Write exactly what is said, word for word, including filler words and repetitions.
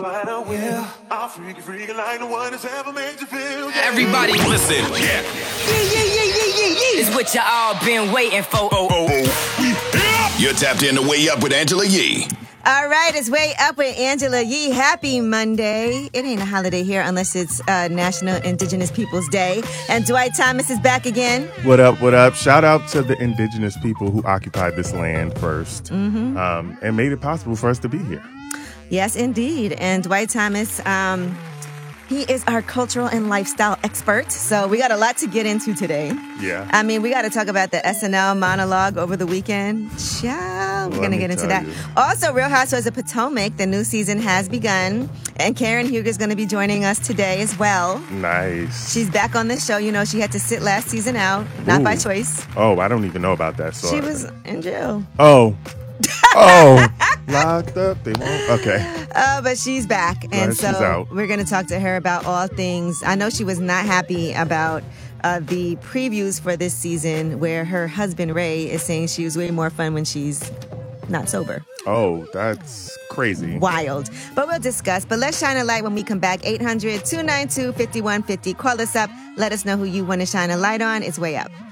find out will. I'll freak you, freak you like no one has ever made you feel. Yeah. Everybody listen, yeah. Yeah, yeah, yeah, yeah, yeah, yeah. It's what y'all been waiting for. Oh, oh, oh. You're tapped in to Way Up with Angela Yee. All right, it's Way Up with Angela Yee. Happy Monday. It ain't a holiday here unless it's uh, National Indigenous Peoples Day. And Dwight Thomas is back again. What up, what up? Shout out to the indigenous people who occupied this land first mm-hmm. um, and made it possible for us to be here. Yes, indeed. And Dwight Thomas, um, he is our cultural and lifestyle expert. So we got a lot to get into today. Yeah. I mean, we got to talk about the S N L monologue over the weekend. Ciao. We're going to get into that. You. Also, Real Housewives of Potomac, the new season has begun. And Karen Huger is going to be joining us today as well. Nice. She's back on the show. You know, she had to sit last season out, not Ooh. by choice. Oh, I don't even know about that story. She was in jail. Oh. Oh. Locked up. They won't. Okay. Uh, but she's back. And Glad so we're going to talk to her about all things. I know she was not happy about uh, the previews for this season where her husband, Ray, is saying she was way more fun when she's not sober. Oh, that's crazy. Wild. But we'll discuss. But let's shine a light when we come back. eight hundred, two nine two, five one five zero. Call us up. Let us know who you want to shine a light on. It's Way Up.